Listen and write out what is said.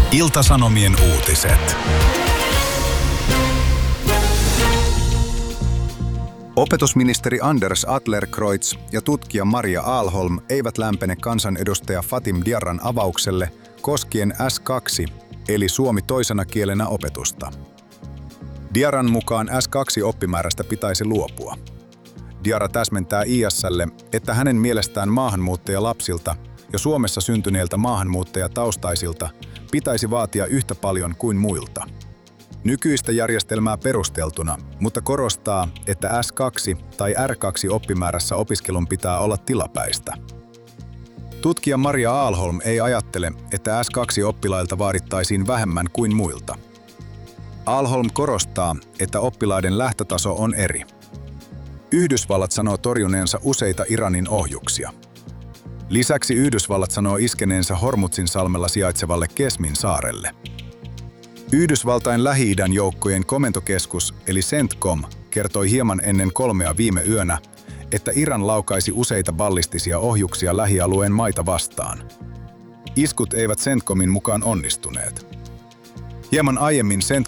Ilta-Sanomien uutiset. Opetusministeri Anders Adlercreutz ja tutkija Maria Alholm eivät lämpene kansanedustaja Fatim Diarran avaukselle koskien S2, eli suomi toisena kielenä opetusta. Diarran mukaan S2-oppimäärästä pitäisi luopua. Diarra täsmentää IS:lle, että hänen mielestään maahanmuuttajalapsilta ja Suomessa syntyneiltä maahanmuuttajataustaisilta pitäisi vaatia yhtä paljon kuin muilta. Nykyistä järjestelmää perusteltuna, mutta korostaa, että S2 tai R2-oppimäärässä opiskelun pitää olla tilapäistä. Tutkija Maria Alholm ei ajattele, että S2-oppilailta vaadittaisiin vähemmän kuin muilta. Alholm korostaa, että oppilaiden lähtötaso on eri. Yhdysvallat sanoo torjuneensa useita Iranin ohjuksia. Lisäksi Yhdysvallat sanoo iskeneensä Hormuzin salmella sijaitsevalle Kesmin saarelle. Yhdysvaltain Lähi-idän joukkojen komentokeskus eli CENTCOM kertoi hieman ennen 3 viime yönä, että Iran laukaisi useita ballistisia ohjuksia lähialueen maita vastaan. Iskut eivät CENTCOMin mukaan onnistuneet. Hieman aiemmin CENTCOM